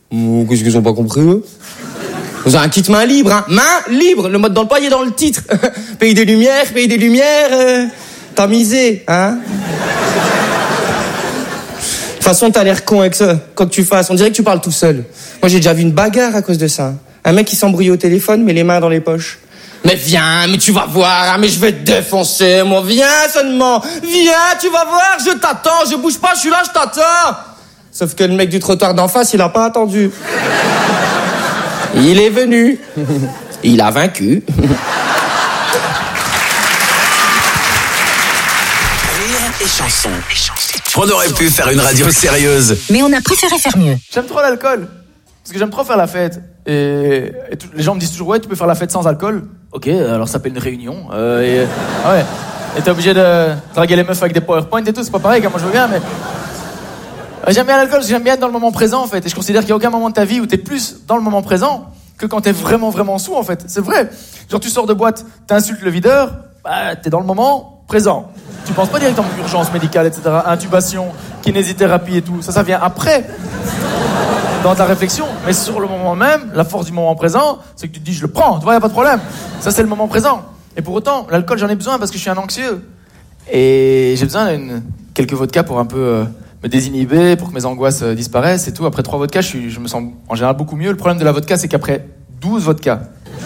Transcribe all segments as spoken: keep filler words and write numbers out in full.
Oh, qu'est-ce qu'ils ont pas compris, eux? Vous avez un kit main libre, hein? Main libre. Le mode d'emploi, il est dans le titre. Pays des Lumières, pays des Lumières, euh, t'as misé, hein? De toute façon, t'as l'air con avec ça. Quoi que tu fasses, on dirait que tu parles tout seul. Moi, j'ai déjà vu une bagarre à cause de ça. Un mec qui s'embrouille au téléphone, mais les mains dans les poches. Mais viens, mais tu vas voir, hein, mais je vais te défoncer, moi. Viens seulement. Viens, tu vas voir, je t'attends. Je bouge pas, je suis là, je t'attends. Sauf que le mec du trottoir d'en face, il a pas attendu. Il est venu. Il a vaincu. Rire et chanson. On aurait pu faire une radio sérieuse. Mais on a préféré faire mieux. J'aime trop l'alcool. Parce que j'aime trop faire la fête. Et, et tout, les gens me disent toujours, ouais, tu peux faire la fête sans alcool. Ok, alors ça s'appelle une réunion. Euh, et, ah ouais. Et t'es obligé de draguer les meufs avec des PowerPoint et tout, c'est pas pareil, moi je veux bien, mais... J'aime bien l'alcool, j'aime bien être dans le moment présent, en fait. Et je considère qu'il n'y a aucun moment de ta vie où t'es plus dans le moment présent que quand t'es vraiment, vraiment sous, en fait. C'est vrai. Genre, tu sors de boîte, t'insultes le videur, bah, t'es dans le moment présent. Tu penses pas directement à urgence médicale, et cetera. Intubation, kinésithérapie et tout. Ça, ça vient après. Dans ta réflexion. Mais sur le moment même, la force du moment présent, c'est que tu te dis, je le prends, tu vois, y a pas de problème. Ça, c'est le moment présent. Et pour autant, l'alcool, j'en ai besoin parce que je suis un anxieux. Et j'ai besoin d'une quelques vodkas pour un peu euh, me désinhiber, pour que mes angoisses euh, disparaissent et tout. Après trois vodkas, je, suis, je me sens en général beaucoup mieux. Le problème de la vodka, c'est qu'après douze vodkas,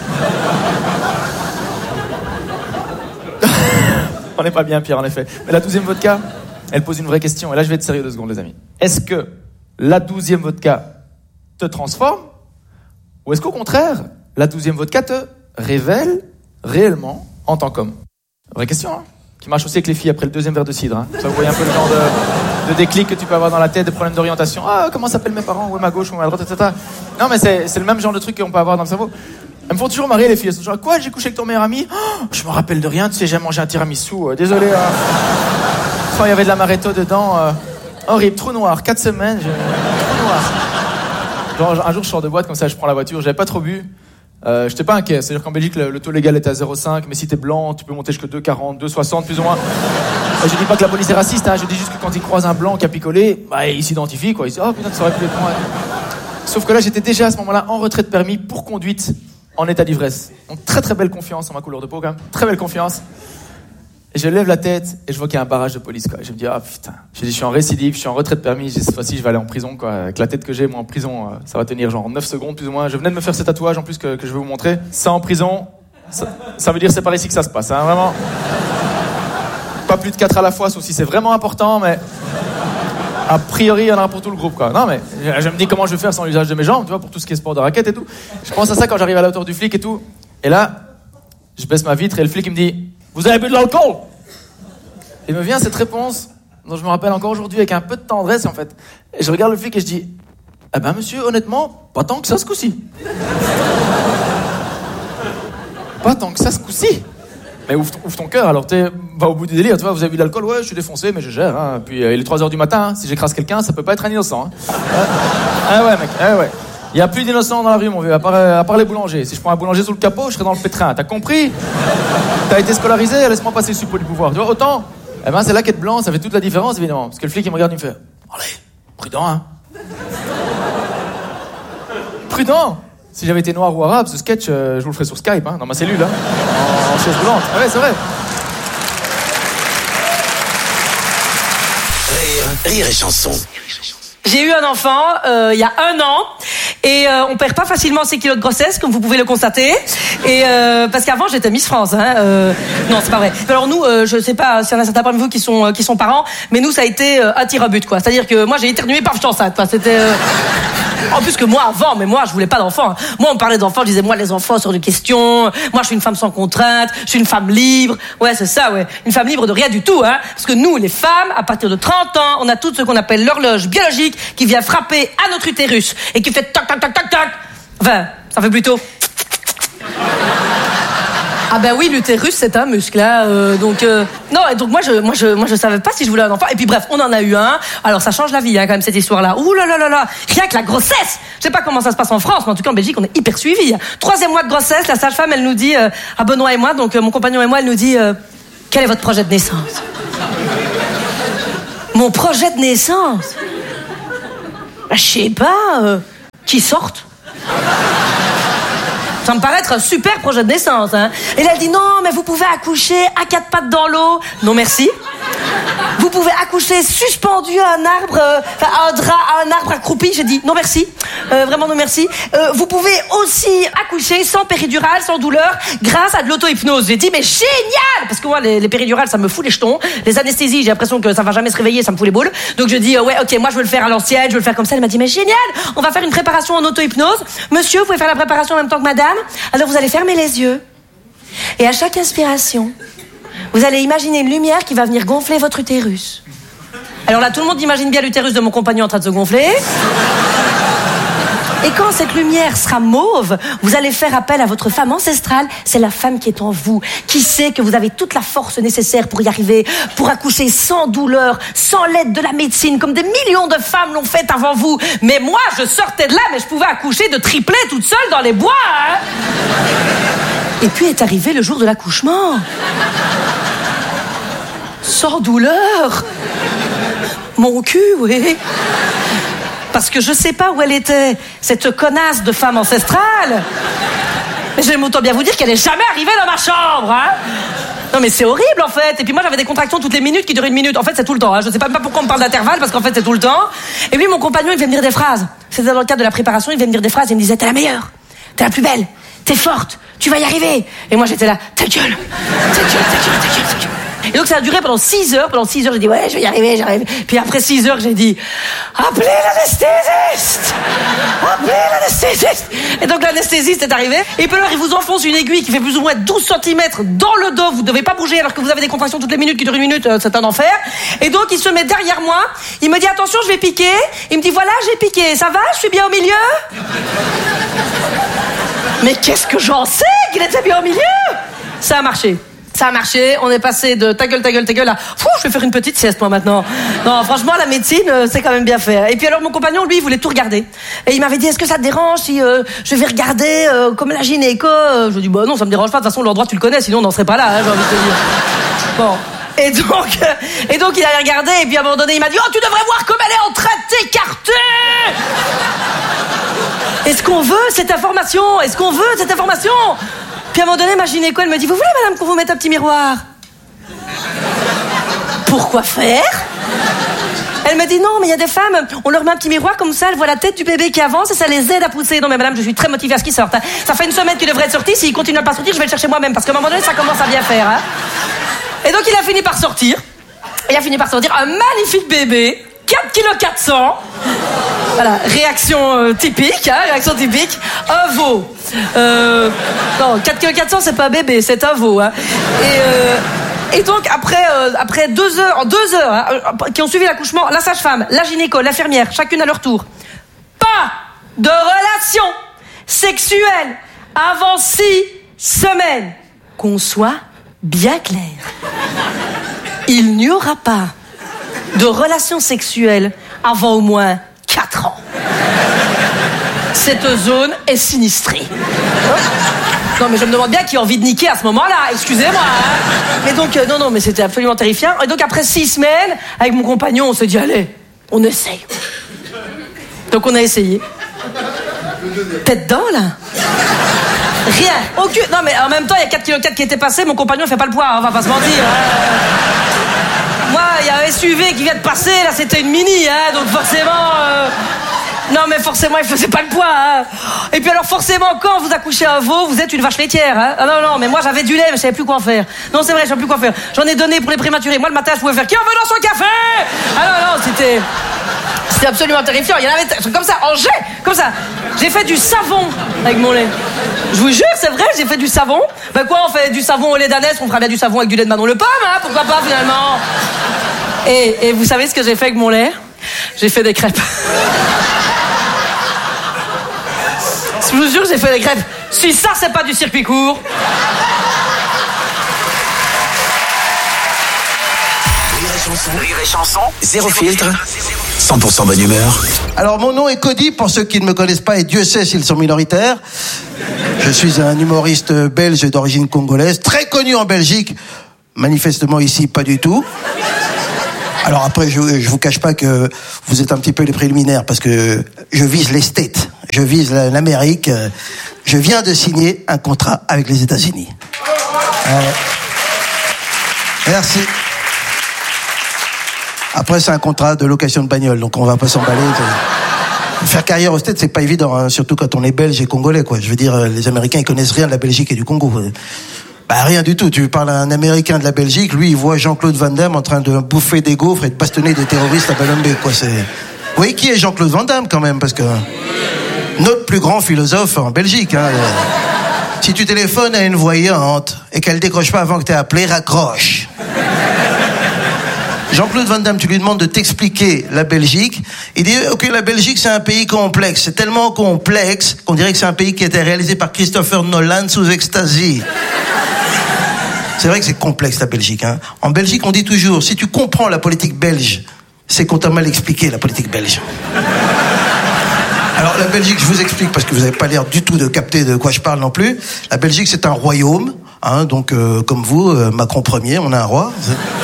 on n'est pas bien pire, en effet. Mais la douzième vodka, elle pose une vraie question. Et là, je vais être sérieux deux secondes, les amis. Est-ce que la douzième vodka te transforme, ou est-ce qu'au contraire, la douzième vodka te révèle réellement en tant qu'homme? Vraie question, hein, qui marche aussi avec les filles après le deuxième verre de cidre. Hein. Ça, vous voyez un peu le genre de, de déclic que tu peux avoir dans la tête, des problèmes d'orientation. Ah, comment s'appellent mes parents? Où est ma gauche? Où est ma droite? et cetera. Non, mais c'est, c'est le même genre de truc qu'on peut avoir dans le cerveau. Elles me font toujours marrer, les filles. Elles sont genre, quoi, j'ai couché avec ton meilleur ami? Oh, je me rappelle de rien, tu sais, j'ai mangé un tiramisu. Euh, désolé. Euh... Oh, il y avait de l'amaretto dedans. Euh... Horrible, trou noir, quatre semaines. Je... Trou noir. Genre, un jour, je sors de boîte, comme ça, je prends la voiture, j'avais pas trop bu. Euh, j'étais pas inquiet. C'est-à-dire qu'en Belgique, le, le taux légal est à zéro virgule cinq, mais si t'es blanc, tu peux monter jusqu'à deux virgule quarante, deux virgule soixante, plus ou moins. Et je dis pas que la police est raciste, hein, je dis juste que quand ils croisent un blanc qui a picolé, bah, ils s'identifient, quoi. Ils disent, oh putain, ça aurait pu être moi. Sauf que là, j'étais déjà à ce moment-là en retrait de permis pour conduite en état d'ivresse. Donc, très très belle confiance en ma couleur de peau, quand même. Très belle confiance. Et je lève la tête et je vois qu'il y a un barrage de police, quoi. Et je me dis, ah putain. Je dis, je suis en récidive, je suis en retrait de permis. Je dis, cette fois-ci, je vais aller en prison, quoi. Avec la tête que j'ai, moi, en prison, euh, ça va tenir genre neuf secondes, plus ou moins. Je venais de me faire ce tatouage, en plus, que, que je vais vous montrer. Ça, en prison, ça, ça veut dire c'est par ici que ça se passe, hein, vraiment. Pas plus de quatre à la fois, sauf si c'est vraiment important, mais a priori, il y en aura pour tout le groupe, quoi. Non, mais je, je me dis comment je vais faire sans l'usage de mes jambes, tu vois, pour tout ce qui est sport de raquette et tout. Je pense à ça quand j'arrive à la hauteur du flic et tout. Et là, je baisse ma vitre et le flic, il me dit, vous avez bu de l'alcool? Et me vient cette réponse, dont je me rappelle encore aujourd'hui avec un peu de tendresse, en fait. Et je regarde le flic et je dis, eh ben, monsieur, honnêtement, pas tant que ça ce coup-ci. Pas tant que ça ce coup-ci. Mais ouvre, ouvre ton cœur, alors t'es, va au bout du délire, tu vois, vous avez bu de l'alcool, ouais, je suis défoncé, mais je gère, hein. Puis, euh, il est trois heures du matin, hein. Si j'écrase quelqu'un, ça peut pas être un innocent, hein. Ah ouais, mec, ah ouais. Il y a plus d'innocents dans la rue, mon vieux, à part, à part les boulangers. Si je prends un boulanger sous le capot, je serai dans le pétrin. T'as compris? T'as été scolarisé, laisse-moi passer le suppôt du pouvoir. Tu vois, autant, eh ben, c'est là qu'être blanc, ça fait toute la différence, évidemment. Parce que le flic, il me regarde, il me fait, allez, prudent, hein. Prudent. Si j'avais été noir ou arabe, ce sketch, euh, je vous le ferais sur Skype, hein, dans ma cellule, hein. En, en chaise roulante. Ah ouais, c'est vrai. Rire, rire et chanson. J'ai eu un enfant euh, il y a un an et euh, on perd pas facilement ses kilos de grossesse comme vous pouvez le constater et euh, parce qu'avant j'étais Miss France hein, euh, non c'est pas vrai. Alors nous euh, je sais pas s'il y en a certains parmi vous qui sont euh, qui sont parents mais nous ça a été euh, un tir à but quoi. C'est-à-dire que moi j'ai éternué paf je suis enceinte quoi. C'était euh... en plus que moi avant mais moi je voulais pas d'enfants. Moi on me parlait d'enfants, je disais moi les enfants sur des questions. Moi je suis une femme sans contrainte, je suis une femme libre. Ouais c'est ça ouais, une femme libre de rien du tout hein parce que nous les femmes à partir de trente ans on a tout ce qu'on appelle l'horloge biologique qui vient frapper à notre utérus et qui fait tac tac tac tac tac. Enfin, ça fait plutôt. Ah ben oui, l'utérus c'est un muscle, hein, euh, donc euh... non et donc moi je moi je moi je savais pas si je voulais un enfant et puis bref on en a eu un. Alors ça change la vie hein, quand même cette histoire-là. Ouh là là là là, rien que la grossesse. Je sais pas comment ça se passe en France, mais en tout cas en Belgique on est hyper suivis. Troisième mois de grossesse, la sage-femme elle nous dit euh, à Benoît et moi, donc euh, mon compagnon et moi, elle nous dit euh, quel est votre projet de naissance? Mon projet de naissance? Je sais pas. Euh... qui sortent. Ça me paraît être un super projet de naissance, hein. Et là, elle dit, non, mais vous pouvez accoucher à quatre pattes dans l'eau. Non, merci. Vous pouvez accoucher suspendu à un arbre, euh, à un drap, à un arbre accroupi. J'ai dit, non, merci. Euh, vraiment, non, merci. Euh, vous pouvez aussi accoucher sans péridurale, sans douleur, grâce à de l'auto-hypnose. J'ai dit, mais génial! Parce que moi, les, les péridurales, ça me fout les jetons. Les anesthésies, j'ai l'impression que ça va jamais se réveiller, ça me fout les boules. Donc je dis, euh, ouais, ok, moi, je veux le faire à l'ancienne, je veux le faire comme ça. Elle m'a dit, mais génial! On va faire une préparation en auto-hypnose. Monsieur, vous pouvez faire la préparation en même temps que madame. Alors vous allez fermer les yeux. Et à chaque inspiration, vous allez imaginer une lumière qui va venir gonfler votre utérus. Alors là, tout le monde imagine bien l'utérus de mon compagnon en train de se gonfler. Et quand cette lumière sera mauve, vous allez faire appel à votre femme ancestrale. C'est la femme qui est en vous, qui sait que vous avez toute la force nécessaire pour y arriver, pour accoucher sans douleur, sans l'aide de la médecine, comme des millions de femmes l'ont fait avant vous. Mais moi, je sortais de là, mais je pouvais accoucher de triplés toute seule dans les bois, hein. Et puis est arrivé le jour de l'accouchement. Sans douleur. Mon cul, oui. Parce que je sais pas où elle était, cette connasse de femme ancestrale. Mais j'aime autant bien vous dire qu'elle est jamais arrivée dans ma chambre, hein. Non mais c'est horrible en fait. Et puis moi j'avais des contractions toutes les minutes qui duraient une minute. En fait c'est tout le temps, hein. Je sais pas même pas pourquoi on me parle d'intervalle, parce qu'en fait c'est tout le temps. Et puis mon compagnon il devait me dire des phrases. C'était dans le cadre de la préparation, il devait me dire des phrases. Il me disait, t'es la meilleure, t'es la plus belle, t'es forte, tu vas y arriver. Et moi j'étais là, ta gueule, ta gueule, ta gueule, ta gueule, ta gueule. Et donc ça a duré pendant six heures. Pendant six heures, j'ai dit, ouais, je vais y arriver, j'arrive. Puis après six heures, j'ai dit, appelez l'anesthésiste! Appelez l'anesthésiste! Et donc l'anesthésiste est arrivé. Et puis alors, il vous enfonce une aiguille qui fait plus ou moins douze centimètres dans le dos. Vous ne devez pas bouger alors que vous avez des contractions toutes les minutes qui durent une minute. Euh, c'est un enfer. Et donc, il se met derrière moi. Il me dit, attention, je vais piquer. Il me dit, voilà, j'ai piqué. Ça va? Je suis bien au milieu? Mais qu'est-ce que j'en sais qu'il était bien au milieu? Ça a marché. Ça a marché, on est passé de ta gueule, ta gueule, ta gueule à fou, je vais faire une petite sieste moi maintenant. Non, franchement, la médecine, euh, c'est quand même bien fait. Et puis alors, mon compagnon, lui, il voulait tout regarder. Et il m'avait dit, est-ce que ça te dérange si euh, je vais regarder euh, comme la gynéco? Je lui ai dit, bah non, ça me dérange pas, de toute façon, l'endroit, tu le connais, sinon on n'en serait pas là, hein, j'ai envie de te dire. Bon. Et donc, euh, et donc, il a regardé, et puis à un moment donné, il m'a dit, oh, tu devrais voir comme elle est en train de t'écarter! Est-ce qu'on veut cette information? Est-ce qu'on veut cette information? Puis à un moment donné, ma gynéco, elle me dit, vous voulez, madame, qu'on vous mette un petit miroir? Pourquoi faire? Elle me dit, non, mais il y a des femmes, on leur met un petit miroir, comme ça, elles voient la tête du bébé qui avance et ça les aide à pousser. Non, mais madame, je suis très motivée à ce qu'ils sortent, hein. Ça fait une semaine qu'il devrait être sorti, s'il continue à pas sortir, je vais le chercher moi-même, parce qu'à un moment donné, ça commence à bien faire, hein. Et donc, il a fini par sortir. Il a fini par sortir un magnifique bébé, quatre virgule quatre kilos. Voilà, réaction euh, typique, hein, réaction typique. Un veau. Euh, non, quatre virgule quatre kilos, c'est pas un bébé, c'est un veau, hein. Et, euh, et donc, après, euh, après deux heures, en deux heures, hein, qui ont suivi l'accouchement, la sage-femme, la gynéco, l'infirmière, chacune à leur tour. Pas de relation sexuelle avant six semaines. Qu'on soit bien clair. Il n'y aura pas de relation sexuelle avant au moins quatre ans. Cette zone est sinistrée. Non, mais je me demande bien qui a envie de niquer à ce moment-là, excusez-moi, hein. Mais donc, euh, non, non, mais c'était absolument terrifiant. Et donc, après six semaines, avec mon compagnon, on s'est dit, allez, on essaye. Donc, on a essayé. T'es dedans, là? Rien, aucune... Non, mais en même temps, il y a quatre virgule quatre kilos qui étaient passés, mon compagnon, il fait pas le poids, hein, on va pas se mentir, hein. Moi, il y a un S U V qui vient de passer, là, c'était une mini, hein, donc forcément... Euh... Non, mais forcément, il faisait pas le poids, hein. Et puis alors, forcément, quand vous accouchez un veau, vous êtes une vache laitière, hein. Ah non, non, mais moi, j'avais du lait, mais je savais plus quoi en faire. Non, c'est vrai, je savais plus quoi faire. J'en ai donné pour les prématurés. Moi, le matin, je pouvais faire « Qui en veut dans son café ?» Ah non, non, c'était... C'était absolument terrifiant. Il y en avait comme ça, en jet, comme ça. J'ai fait du savon avec mon lait. Je vous jure, c'est vrai, j'ai fait du savon. Ben quoi, on fait du savon au lait d'ânesse, on fera bien du savon avec du lait de Manon Le Pomme, hein, pourquoi pas, finalement. Et, et vous savez ce que j'ai fait avec mon lait? J'ai fait des crêpes. Je vous jure, j'ai fait des crêpes. Si ça, c'est pas du circuit court. Rire et chanson, zéro filtre, cent pour cent bonne humeur. Alors mon nom est Cody, pour ceux qui ne me connaissent pas, et Dieu sait s'ils sont minoritaires. Je suis un humoriste belge d'origine congolaise, très connu en Belgique, manifestement ici pas du tout. Alors après, je, je vous cache pas que vous êtes un petit peu les préliminaires, parce que je vise l'esthète. Je vise l'Amérique. Je viens de signer un contrat avec les États-Unis. Euh, merci. Après, c'est un contrat de location de bagnole, donc on va pas s'emballer. Faire carrière aux States, c'est pas évident, hein, surtout quand on est belge et congolais, quoi. Je veux dire, les Américains, ils connaissent rien de la Belgique et du Congo. Bah, rien du tout. Tu parles à un Américain de la Belgique, lui, il voit Jean-Claude Van Damme en train de bouffer des gaufres et de bastonner des terroristes à Balombe, quoi. C'est... Vous voyez qui est Jean-Claude Van Damme, quand même, parce que notre plus grand philosophe en Belgique, hein. Si tu téléphones à une voyante et qu'elle décroche pas avant que t'aies appelé, raccroche. Jean-Claude Van Damme, tu lui demandes de t'expliquer la Belgique. Il dit, ok, la Belgique, c'est un pays complexe. C'est tellement complexe qu'on dirait que c'est un pays qui a été réalisé par Christopher Nolan sous ecstasy. C'est vrai que c'est complexe, la Belgique, hein. En Belgique, on dit toujours, si tu comprends la politique belge, c'est qu'on t'a mal expliqué, la politique belge. Alors, la Belgique, je vous explique, parce que vous n'avez pas l'air du tout de capter de quoi je parle non plus. La Belgique, c'est un royaume, hein, donc, euh, comme vous, euh, Macron premier, on a un roi.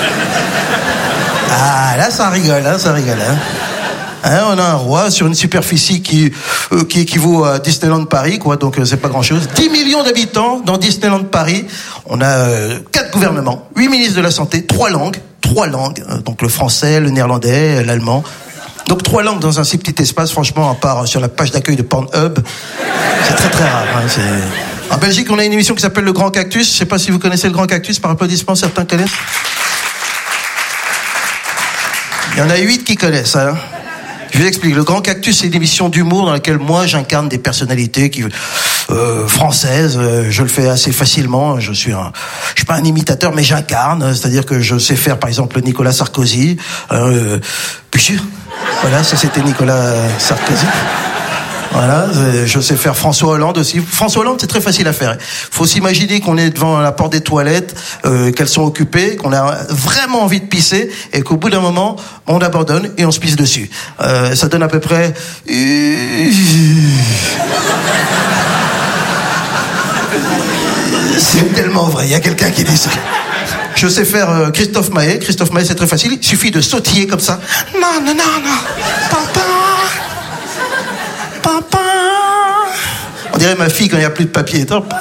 Ah, là, ça rigole, hein, ça rigole, hein. Hein, on a un roi sur une superficie qui, euh, qui équivaut à Disneyland Paris, quoi, donc euh, c'est pas grand-chose. dix millions d'habitants dans Disneyland Paris. On a euh, quatre gouvernements, huit ministres de la Santé, trois langues, trois langues, euh, donc le français, le néerlandais, l'allemand. Donc trois langues dans un si petit espace, franchement, à part sur la page d'accueil de Pornhub, c'est très très rare. Hein, c'est... En Belgique, on a une émission qui s'appelle Le Grand Cactus. Je sais pas si vous connaissez Le Grand Cactus, par applaudissement, certains connaissent. Il y en a huit qui connaissent, hein. Je vous explique. Le Grand Cactus, c'est une émission d'humour dans laquelle moi, j'incarne des personnalités qui, euh, françaises. Euh, je le fais assez facilement. Je suis un, je suis pas un imitateur, mais j'incarne. C'est-à-dire que je sais faire, par exemple, Nicolas Sarkozy. Euh, puis sûr. Voilà, ça c'était Nicolas Sarkozy. Voilà, je sais faire François Hollande aussi. François Hollande, c'est très facile à faire. Faut s'imaginer qu'on est devant la porte des toilettes, euh, qu'elles sont occupées, qu'on a vraiment envie de pisser, et qu'au bout d'un moment, on abandonne et on se pisse dessus. Euh, ça donne à peu près... C'est tellement vrai, il y a quelqu'un qui dit ça. Je sais faire euh, Christophe Maé. Christophe Maé, c'est très facile. Il suffit de sautiller comme ça. Non, non, non, non. Papa. Papa. On dirait ma fille quand il n'y a plus de papier. Papa.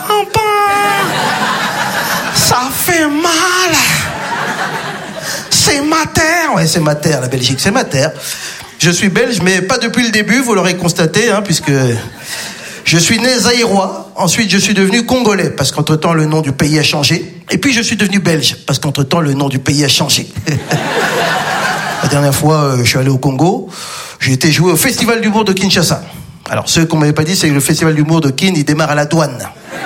Ça fait mal. C'est ma terre. Ouais, c'est ma terre, la Belgique. C'est ma terre. Je suis belge, mais pas depuis le début, vous l'aurez constaté, hein, puisque... Je suis né zaïrois, ensuite je suis devenu congolais, parce qu'entre-temps le nom du pays a changé. Et puis je suis devenu belge, parce qu'entre-temps le nom du pays a changé. La dernière fois, euh, je suis allé au Congo, j'ai été jouer au Festival d'humour de Kinshasa. Alors ceux qu'on m'avait pas dit, c'est que le Festival d'humour de Kin, il démarre à la douane.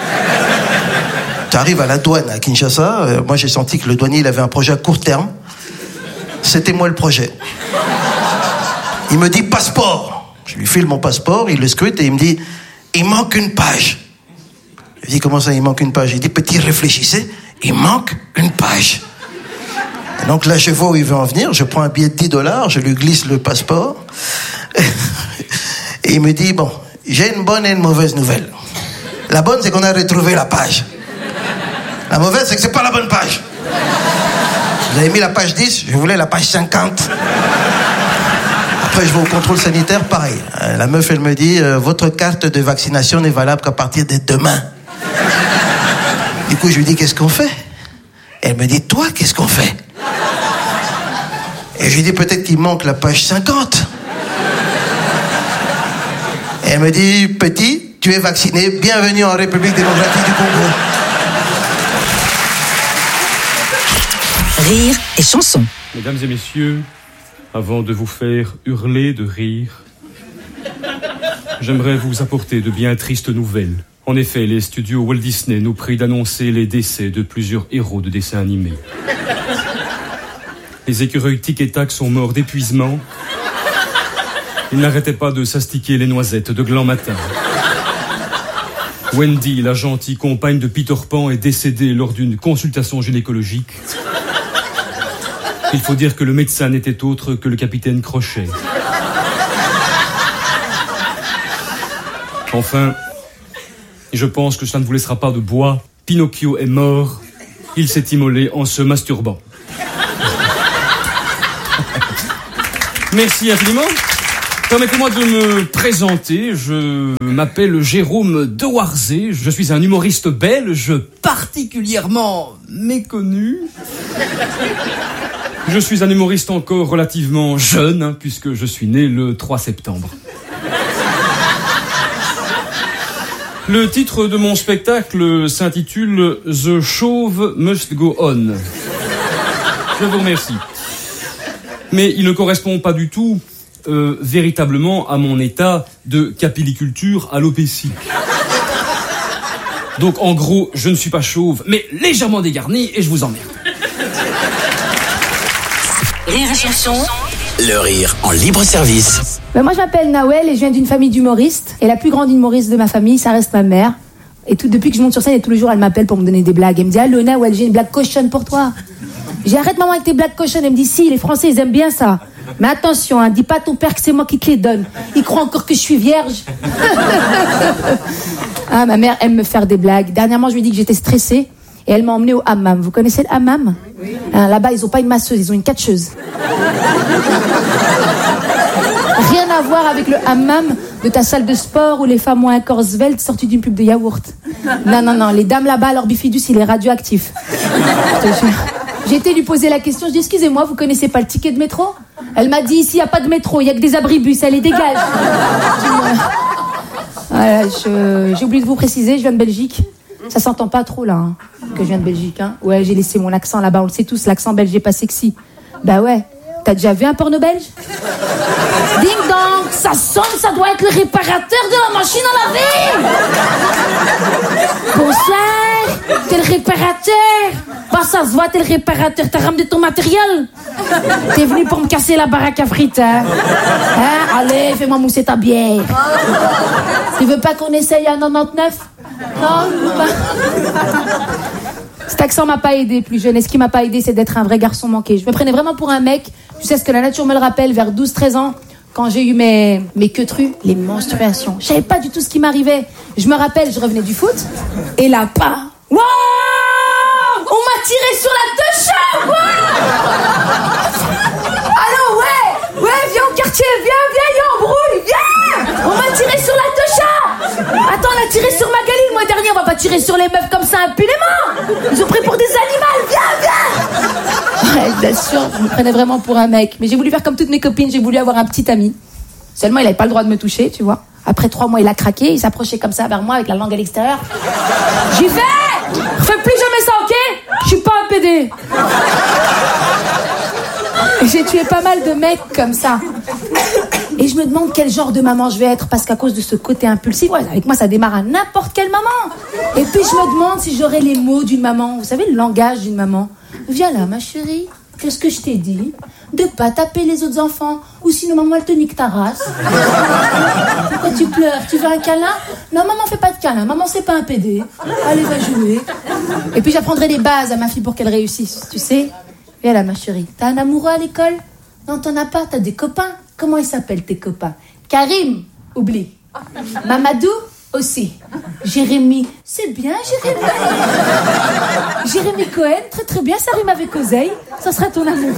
Tu arrives à la douane à Kinshasa, euh, moi j'ai senti que le douanier il avait un projet à court terme. C'était moi le projet. Il me dit passeport. Je lui file mon passeport, il le scrute et il me dit... Il manque une page. Je dis, comment ça, il manque une page? Il dit, petit, réfléchissez, il manque une page. Et donc là, je vois où il veut en venir, je prends un billet de dix dollars, je lui glisse le passeport, et il me dit, bon, j'ai une bonne et une mauvaise nouvelle. La bonne, c'est qu'on a retrouvé la page. La mauvaise, c'est que c'est pas la bonne page. Vous avez mis la page dix, je voulais la page cinquante. Après, je vais au contrôle sanitaire, pareil. Euh, la meuf, elle me dit, euh, votre carte de vaccination n'est valable qu'à partir de demain. Du coup, je lui dis, qu'est-ce qu'on fait? Elle me dit, toi, qu'est-ce qu'on fait? Et je lui dis, peut-être qu'il manque la page cinquante. Et elle me dit, petit, tu es vacciné, bienvenue en République démocratique du Congo. Rire et chanson. Mesdames et messieurs, avant de vous faire hurler de rire, j'aimerais vous apporter de bien tristes nouvelles. En effet, les studios Walt Disney nous prient d'annoncer les décès de plusieurs héros de dessins animés. Les écureuils Tic et Tac sont morts d'épuisement. Ils n'arrêtaient pas de s'astiquer les noisettes de gland matin. Wendy, la gentille compagne de Peter Pan, est décédée lors d'une consultation gynécologique. Il faut dire que le médecin n'était autre que le capitaine Crochet. Enfin, je pense que cela ne vous laissera pas de bois. Pinocchio est mort. Il s'est immolé en se masturbant. Merci infiniment. Permettez-moi de me présenter. Je m'appelle Jérôme Dewarzé. Je suis un humoriste belge particulièrement méconnu. Je suis un humoriste encore relativement jeune, hein, puisque je suis né le trois septembre. Le titre de mon spectacle s'intitule « The Chauve Must Go On ». Je vous remercie. Mais il ne correspond pas du tout euh, véritablement à mon état de capilliculture alopécie. Donc en gros, je ne suis pas chauve, mais légèrement dégarni et je vous emmerde. Rire et chanson. Le rire en libre service. Ben moi je m'appelle Nawel et je viens d'une famille d'humoristes. Et la plus grande humoriste de ma famille, ça reste ma mère. Et tout, depuis que je monte sur scène, et tous les jours elle m'appelle pour me donner des blagues. Elle me dit « Allô Nawel, j'ai une blague cochonne pour toi. » J'ai arrête maman avec tes blagues cochonnes. Elle me dit si, les Français ils aiment bien ça. Mais attention, hein, dis pas à ton père que c'est moi qui te les donne. Il croit encore que je suis vierge. Ah, ma mère aime me faire des blagues. Dernièrement, je lui ai dit que j'étais stressée et elle m'a emmenée au hammam. Vous connaissez le hammam? Oui. Hein, là-bas, ils ont pas une masseuse, ils ont une catcheuse. Rien à voir avec le hammam de ta salle de sport où les femmes ont un corps svelte sorti d'une pub de yaourt. Non, non, non, les dames là-bas, leur bifidus, il est radioactif. Je te jure. J'ai été lui poser la question, je dis excusez-moi, vous connaissez pas le ticket de métro? Elle m'a dit ici il y a pas de métro, il y a que des abribus, elle les dégage. Voilà, je... j'ai oublié de vous préciser, je viens de Belgique. Ça s'entend pas trop là, hein, que je viens de Belgique. Hein. Ouais, j'ai laissé mon accent là-bas, on le sait tous, l'accent belge est pas sexy. Bah ouais, t'as déjà vu un porno belge? Ding dong, ça sonne, ça doit être le réparateur de la machine à laver. Bonsoir, t'es le réparateur. Bah ça se voit, t'es le réparateur, t'as ramené ton matériel. T'es venu pour me casser la baraque à frites, hein, hein? Allez, fais-moi mousser ta bière. Tu veux pas qu'on essaye à quatre-vingt-dix-neuf? Non, pas. Cet accent m'a pas aidé plus jeune. Et ce qui m'a pas aidé, c'est d'être un vrai garçon manqué. Je me prenais vraiment pour un mec. Tu sais ce que la nature me le rappelle, vers douze treize ans, quand j'ai eu mes, mes queutrues, les menstruations. Je savais pas du tout ce qui m'arrivait. Je me rappelle, je revenais du foot. Et là, pas. Waouh! On m'a tiré sur la techa! Waouh! Allô, ouais! Ouais, viens au quartier, viens, viens, y'a embrouille, viens! On m'a tiré sur la techa! Attends, on a tiré sur Magali le mois dernier, on va pas tirer sur les meufs comme ça impunément! Ils ont pris pour des animaux, viens, viens! Ouais, bien sûr, je me prenais vraiment pour un mec. Mais j'ai voulu faire comme toutes mes copines, j'ai voulu avoir un petit ami. Seulement, il avait pas le droit de me toucher, tu vois. Après trois mois, il a craqué, il s'approchait comme ça vers moi avec la langue à l'extérieur. J'y vais! Refais plus jamais ça, ok? Je suis pas un pédé. J'ai tué pas mal de mecs comme ça. Et je me demande quel genre de maman je vais être, parce qu'à cause de ce côté impulsif, ouais, avec moi ça démarre à n'importe quelle maman. Et puis je me demande si j'aurai les mots d'une maman. Vous savez, le langage d'une maman. Viens là, ma chérie. Qu'est-ce que je t'ai dit? De pas taper les autres enfants, ou sinon maman elle te nique ta race. Pourquoi tu pleures? Tu veux un câlin? Non, maman fait pas de câlin, maman c'est pas un pédé. Allez, va jouer. Et puis j'apprendrai les bases à ma fille pour qu'elle réussisse, tu sais. Viens là, ma chérie. T'as un amoureux à l'école? Non, t'en as pas, t'as des copains. Comment ils s'appellent tes copains? Karim, oublie. Mamadou, aussi. Jérémy, c'est bien Jérémy. Jérémy Cohen, très très bien, ça rime avec Oseille. Ça sera ton amoureux.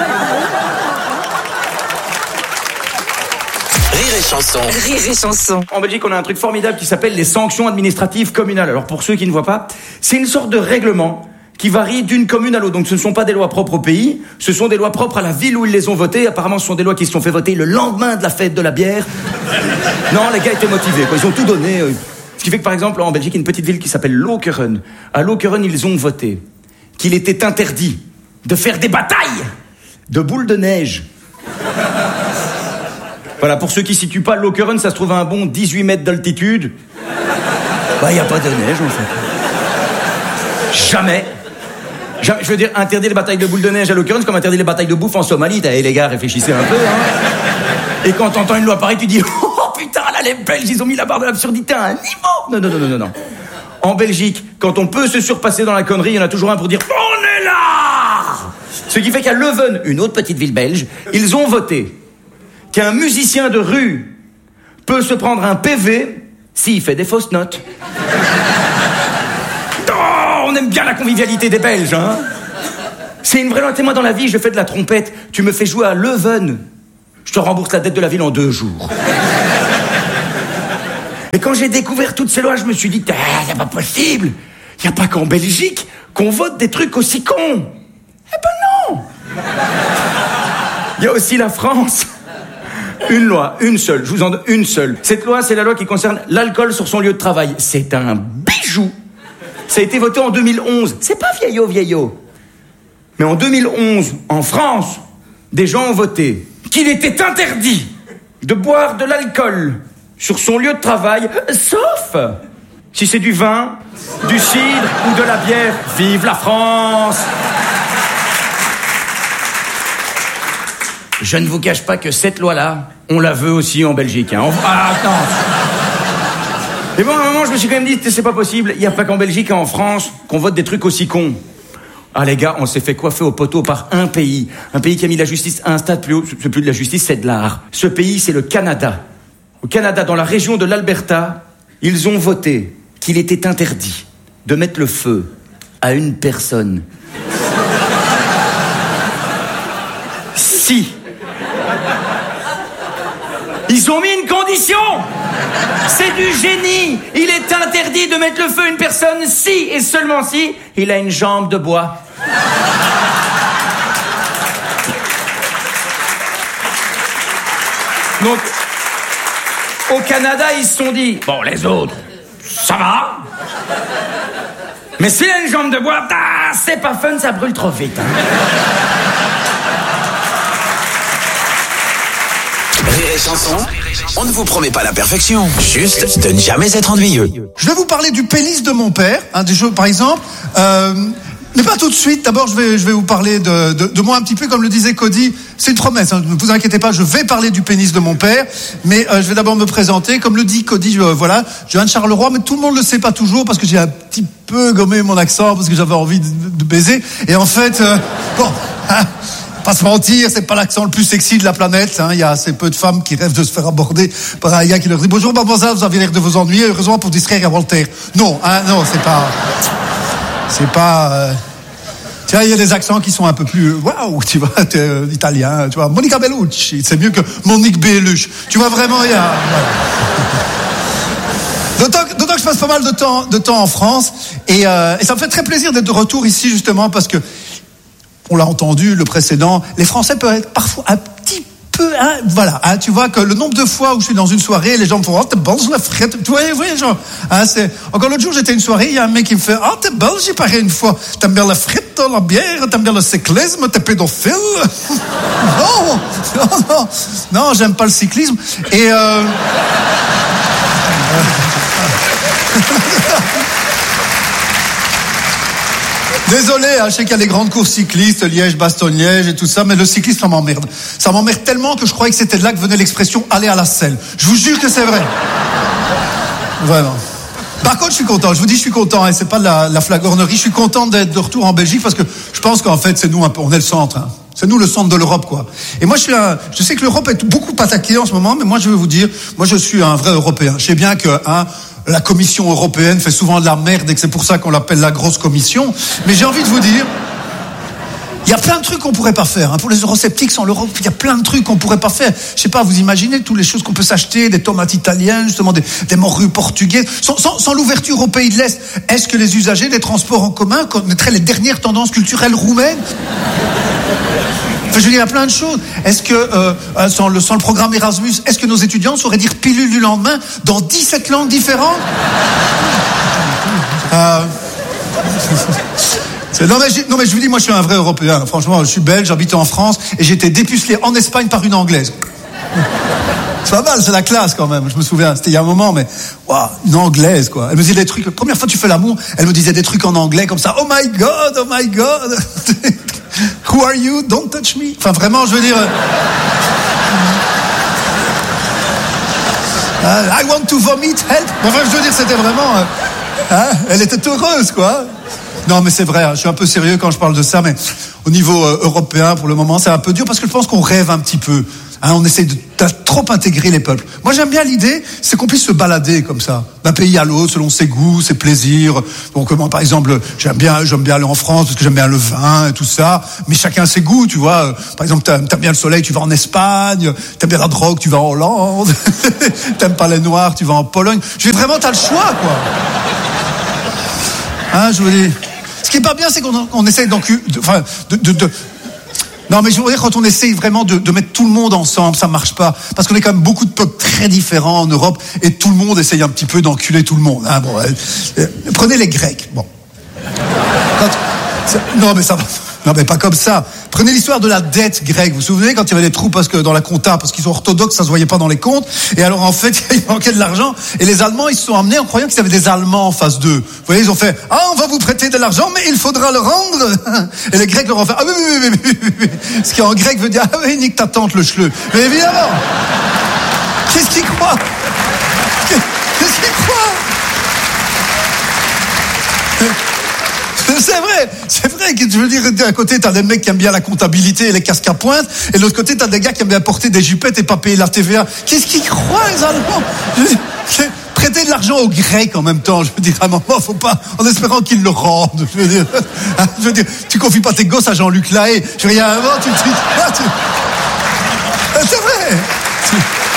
Rire et chanson. Rire et chanson. En Belgique, on a un truc formidable qui s'appelle les sanctions administratives communales. Alors pour ceux qui ne voient pas, c'est une sorte de règlement qui varie d'une commune à l'autre. Donc ce ne sont pas des lois propres au pays, ce sont des lois propres à la ville où ils les ont votées. Apparemment, ce sont des lois qui se sont fait voter le lendemain de la fête de la bière. Non, les gars étaient motivés, quoi. Ils ont tout donné. Ce qui fait que, par exemple, en Belgique, il y a une petite ville qui s'appelle Lokeren. À Lokeren, ils ont voté qu'il était interdit de faire des batailles de boules de neige. Voilà, pour ceux qui ne situent pas, Lokeren, ça se trouve à un bon dix-huit mètres d'altitude. Bah, il n'y a pas de neige, en fait. Jamais. Jamais. Je veux dire, interdire les batailles de boules de neige à Lokeren, c'est comme interdire les batailles de bouffe en Somalie. Eh, les gars, réfléchissez un peu, hein. Et quand t'entends une loi pareille, tu dis, oh putain, là, les Belges, ils ont mis la barre de l'absurdité à un niveau. Non, non, non, non, non, non. En Belgique, quand on peut se surpasser dans la connerie, il y en a toujours un pour dire, on est là! Ce qui fait qu'à Leuven, une autre petite ville belge, ils ont voté qu'un musicien de rue peut se prendre un P V s'il fait des fausses notes. Oh, on aime bien la convivialité des Belges, hein. C'est une vraie loi. Moi, dans la vie, je fais de la trompette. Tu me fais jouer à Leuven. je te rembourse la dette de la ville en deux jours. Et quand j'ai découvert toutes ces lois, je me suis dit, ah, c'est pas possible. Il n'y a pas qu'en Belgique qu'on vote des trucs aussi cons. Eh ben non. Il y a aussi la France. Une loi, une seule, je vous en donne une seule. Cette loi, c'est la loi qui concerne l'alcool sur son lieu de travail. C'est un bijou. Ça a été voté en deux mille onze. C'est pas vieillot, vieillot. Mais en deux mille onze, en France, des gens ont voté qu'il était interdit de boire de l'alcool sur son lieu de travail, sauf si c'est du vin, du cidre ou de la bière. Vive la France! Je ne vous cache pas que cette loi-là, on la veut aussi en Belgique. Hein. On... Ah, attends. Mais bon, à un moment, je me suis quand même dit, c'est pas possible. Il n'y a pas qu'en Belgique et en France qu'on vote des trucs aussi cons. Ah, les gars, on s'est fait coiffer au poteau par un pays. Un pays qui a mis la justice à un stade plus haut. C'est plus de la justice, c'est de l'art. Ce pays, c'est le Canada. Au Canada, dans la région de l'Alberta, ils ont voté qu'il était interdit de mettre le feu à une personne. Si. Ils ont mis une condition. C'est du génie. Il est interdit de mettre le feu à une personne si, et seulement si, il a une jambe de bois. Donc, au Canada, ils se sont dit, bon, les autres, ça va. Mais s'il a une jambe de bois, ah, c'est pas fun, ça brûle trop vite. Hein. Rire et chanson, on ne vous promet pas la perfection, juste de ne jamais être ennuyeux. Je vais vous parler du pénis de mon père, hein, des jeux par exemple, euh, mais pas tout de suite. D'abord, je vais, je vais vous parler de, de, de moi un petit peu, comme le disait Cody. C'est une promesse, hein, ne vous inquiétez pas, je vais parler du pénis de mon père, mais euh, je vais d'abord me présenter. Comme le dit Cody, je, voilà, Johan Charleroi, mais tout le monde le sait pas toujours parce que j'ai un petit peu gommé mon accent parce que j'avais envie de, de baiser. Et en fait, euh, bon... Hein, pas se mentir, c'est pas l'accent le plus sexy de la planète. Hein. Il y a assez peu de femmes qui rêvent de se faire aborder par un gars qui leur dit « Bonjour mademoiselle, vous avez l'air de vous ennuyer, heureusement pour distraire à Walter. » Non, hein, non, c'est pas... C'est pas... Euh... Tiens, il y a des accents qui sont un peu plus... Waouh, tu vois, euh, italien, tu vois. Monica Bellucci, c'est mieux que Monique Bellucci. Tu vois, vraiment, il y a... Voilà. D'autant, d'autant que je passe pas mal de temps, de temps en France. Et, euh, et ça me fait très plaisir d'être de retour ici, justement, parce que... On l'a entendu, le précédent, les Français peuvent être parfois un petit peu, hein, voilà, hein, tu vois que le nombre de fois où je suis dans une soirée, les gens me font « Oh, t'es belge, la frette », tu vois, vous voyez, genre, hein, c'est... Encore l'autre jour, j'étais à une soirée, il y a un mec qui me fait « Oh, t'es belge, il paraît une fois, t'aimes bien la frette, la bière, t'aimes bien le cyclisme, t'es pédophile ?» Non, non, non, non, j'aime pas le cyclisme, et... Euh... Désolé, hein, je sais qu'il y a des grandes courses cyclistes, Liège, Bastogne-Liège et tout ça, mais le cyclisme, ça m'emmerde. Ça m'emmerde tellement que je croyais que c'était de là que venait l'expression « aller à la selle ». Je vous jure que c'est vrai. Vraiment. Par contre, je suis content. Je vous dis, je suis content. Et hein, c'est pas de la, la flagornerie. Je suis content d'être de retour en Belgique parce que je pense qu'en fait, c'est nous un peu, on est le centre. Hein. C'est nous le centre de l'Europe, quoi. Et moi, je suis un, je sais que l'Europe est beaucoup attaquée en ce moment, mais moi, je vais vous dire, moi, je suis un vrai Européen. Je sais bien que, hein, la Commission européenne fait souvent de la merde et que c'est pour ça qu'on l'appelle la grosse commission. Mais j'ai envie de vous dire, il y a plein de trucs qu'on pourrait pas faire. Hein. Pour les eurosceptiques sans l'Europe, il y a plein de trucs qu'on pourrait pas faire. Je sais pas, vous imaginez toutes les choses qu'on peut s'acheter, des tomates italiennes, justement des, des morues portugaises, sans, sans, sans l'ouverture au pays de l'Est. Est-ce que les usagers des transports en commun connaîtraient les dernières tendances culturelles roumaines ? Enfin, je veux dire, il y a plein de choses. Est-ce que, euh, sans, le, sans le programme Erasmus, est-ce que nos étudiants sauraient dire pilule du lendemain dans dix-sept langues différentes ? euh... Non mais, non mais je vous dis, moi je suis un vrai Européen. Franchement, je suis belge, j'habite en France et j'ai été dépucelé en Espagne par une Anglaise. C'est pas mal, c'est la classe quand même. Je me souviens, c'était il y a un moment, mais waouh, une Anglaise quoi. Elle me disait des trucs. La première fois que tu fais l'amour, elle me disait des trucs en anglais comme ça. Oh my God, oh my God. Who are you? Don't touch me. Enfin vraiment, je veux dire. Uh, I want to vomit, help. Enfin, je veux dire, c'était vraiment. Euh, hein, elle était heureuse quoi. Non, mais c'est vrai, hein, je suis un peu sérieux quand je parle de ça, mais au niveau euh, européen, pour le moment, c'est un peu dur parce que je pense qu'on rêve un petit peu. Hein, on essaye de, de trop intégrer les peuples. Moi, j'aime bien l'idée, c'est qu'on puisse se balader comme ça, d'un pays à l'autre, selon ses goûts, ses plaisirs. Donc, moi, par exemple, j'aime bien, j'aime bien aller en France parce que j'aime bien le vin et tout ça. Mais chacun a ses goûts, tu vois. Par exemple, t'aimes, t'aimes bien le soleil, tu vas en Espagne. T'aimes bien la drogue, tu vas en Hollande. T'aimes pas les noirs, tu vas en Pologne. Je veux dire, vraiment, t'as le choix, quoi. Hein, je veux dire. Ce qui est pas bien, c'est qu'on on essaye d'encu... de, enfin, de, de, de Non, mais je veux dire, quand on essaye vraiment de, de mettre tout le monde ensemble, ça marche pas. Parce qu'on est quand même beaucoup de peuples très différents en Europe et tout le monde essaye un petit peu d'enculer tout le monde. Hein, bon, euh, euh, prenez les Grecs. Bon. Quand, non, mais ça va. Non, mais pas comme ça. Prenez l'histoire de la dette grecque. Vous vous souvenez quand il y avait des trous parce que dans la compta, parce qu'ils sont orthodoxes, ça se voyait pas dans les comptes. Et alors, en fait, il manquait de l'argent. Et les Allemands, ils se sont amenés en croyant qu'ils avaient des Allemands en face d'eux. Vous voyez, ils ont fait, ah, on va vous prêter de l'argent, mais il faudra le rendre. Et les Grecs leur ont fait, ah oui, oui, oui, oui, oui, oui. Ce qui en grec veut dire, ah oui, nique ta tante le chleu. Mais évidemment. Qu'est-ce qu'ils croient? Qu'est-ce qu'ils croient? C'est vrai, c'est vrai que je veux dire, d'un côté, t'as des mecs qui aiment bien la comptabilité et les casques à pointe, et de l'autre côté, t'as des gars qui aiment bien porter des jupettes et pas payer la T V A. Qu'est-ce qu'ils croient, les Allemands? Je veux dire, prêter de l'argent aux Grecs en même temps, je veux dire, à un moment, faut pas, en espérant qu'ils le rendent. Je veux dire, je veux dire, tu confies pas tes gosses à Jean-Luc Lahaye. Je veux dire, à un moment, tu, tu, tu, tu... c'est vrai. Tu...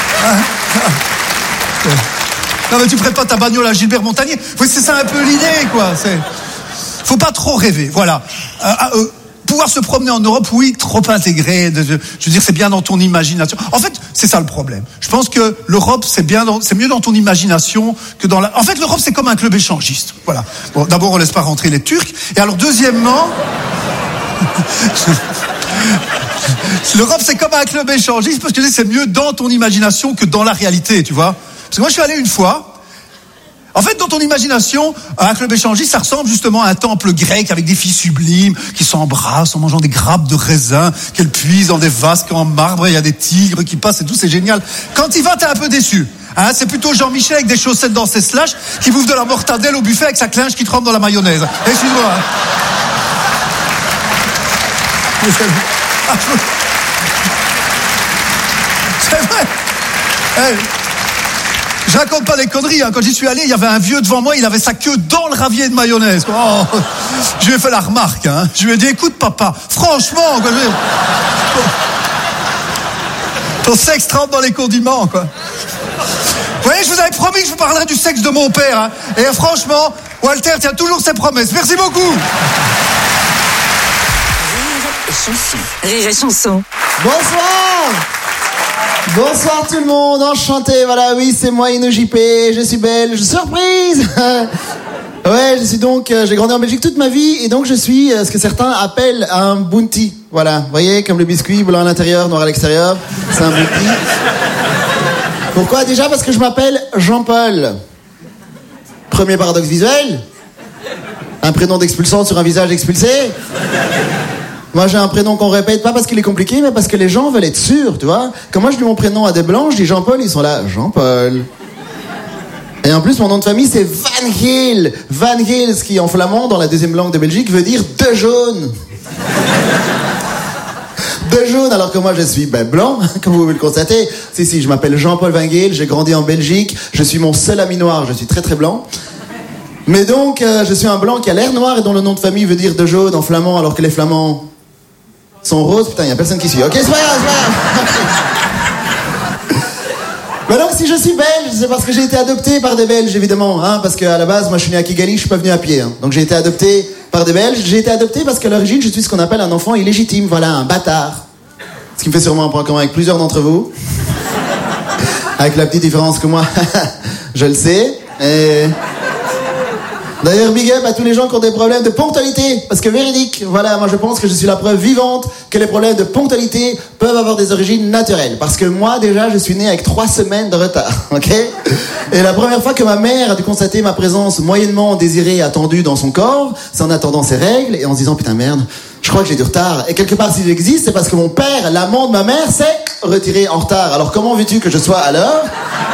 Non, mais tu prêtes pas ta bagnole à Gilbert Montagnier. Oui, c'est ça un peu l'idée, quoi. C'est... Faut pas trop rêver, voilà. Euh, euh, pouvoir se promener en Europe, oui, trop intégré. De, de, je veux dire, c'est bien dans ton imagination. En fait, c'est ça le problème. Je pense que l'Europe, c'est bien, dans, c'est mieux dans ton imagination que dans la. En fait, l'Europe, c'est comme un club échangiste. Voilà. Bon, d'abord, on laisse pas rentrer les Turcs. Et alors, deuxièmement, l'Europe, c'est comme un club échangiste parce que c'est mieux dans ton imagination que dans la réalité, tu vois. Parce que moi, je suis allé une fois. En fait, dans ton imagination, un club échangiste, ça ressemble justement à un temple grec avec des filles sublimes qui s'embrassent en mangeant des grappes de raisin, qu'elles puisent dans des vases en marbre, et il y a des tigres qui passent et tout, c'est génial. Quand il va, t'es un peu déçu. Hein, c'est plutôt Jean-Michel avec des chaussettes dans ses slash qui bouffe de la mortadelle au buffet avec sa clinche qui trempe dans la mayonnaise. Excuse-moi. Hein. C'est vrai. Hey. Je raconte pas des conneries, hein. Quand j'y suis allé, il y avait un vieux devant moi, il avait sa queue dans le ravier de mayonnaise. Oh, je lui ai fait la remarque, hein. Je lui ai dit, écoute papa, franchement, quoi, je veux dire, ton sexe trempe dans les condiments, quoi. Vous voyez, je vous avais promis que je vous parlerais du sexe de mon père, hein. Et franchement, Walter tient toujours ses promesses. Merci beaucoup. Rire et chanson. Rire et chanson. Bonsoir. Bonsoir tout le monde, enchanté, voilà, oui, c'est moi Ino J P, je suis belge, surprise. Ouais, je suis donc, euh, j'ai grandi en Belgique toute ma vie, et donc je suis euh, ce que certains appellent un bounty, voilà, vous voyez, comme le biscuit, blanc à l'intérieur, noir à l'extérieur, c'est un bounty. Pourquoi? Déjà parce que je m'appelle Jean-Paul. Premier paradoxe visuel, un prénom d'expulsant sur un visage expulsé. Moi, j'ai un prénom qu'on répète, pas parce qu'il est compliqué, mais parce que les gens veulent être sûrs, tu vois. Quand moi, je dis mon prénom à des blancs, je dis Jean-Paul, ils sont là, Jean-Paul. Et en plus, mon nom de famille, c'est Van Heel. Van Heel, ce qui, en flamand, dans la deuxième langue de Belgique, veut dire de jaune. De jaune, alors que moi, je suis, ben, blanc, comme vous pouvez le constater. Si, si, je m'appelle Jean-Paul Van Heel, j'ai grandi en Belgique, je suis mon seul ami noir, je suis très, très blanc. Mais donc, euh, je suis un blanc qui a l'air noir et dont le nom de famille veut dire de jaune en flamand, alors que les flamands sont roses. Putain, il n'y a personne qui suit. Ok, c'est pas grave, c'est pas grave. Mais donc, si je suis belge, c'est parce que j'ai été adopté par des Belges, évidemment. Hein, parce qu'à la base, moi, je suis né à Kigali, je suis pas venu à pied. Hein. Donc, j'ai été adopté par des Belges. J'ai été adopté parce qu'à l'origine, je suis ce qu'on appelle un enfant illégitime. Voilà, un bâtard. Ce qui me fait sûrement un point commun avec plusieurs d'entre vous. Avec la petite différence que moi, je le sais. Et... D'ailleurs, big up à tous les gens qui ont des problèmes de ponctualité, parce que véridique, voilà, moi je pense que je suis la preuve vivante que les problèmes de ponctualité peuvent avoir des origines naturelles. Parce que moi, déjà, je suis né avec trois semaines de retard, ok? Et la première fois que ma mère a dû constater ma présence moyennement désirée et attendue dans son corps, c'est en attendant ses règles et en se disant, putain merde, je crois que j'ai du retard. Et quelque part, s'il existe, c'est parce que mon père, l'amant de ma mère, s'est retiré en retard. Alors comment veux-tu que je sois à l'heure?